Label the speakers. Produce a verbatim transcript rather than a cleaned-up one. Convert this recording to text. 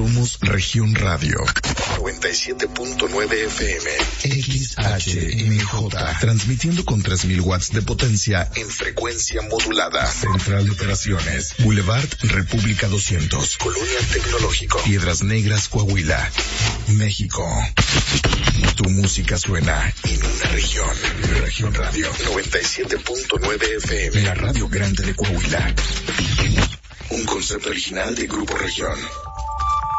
Speaker 1: Somos Región Radio. noventa y siete punto nueve F M. X H M J. Transmitiendo con tres mil watts de potencia en frecuencia modulada. Central de Operaciones. Boulevard República doscientos. Colonia Tecnológico. Piedras Negras, Coahuila, México. Tu música suena en una región. Región Radio noventa y siete punto nueve F M. La radio grande de Coahuila. Un concepto original de Grupo Región.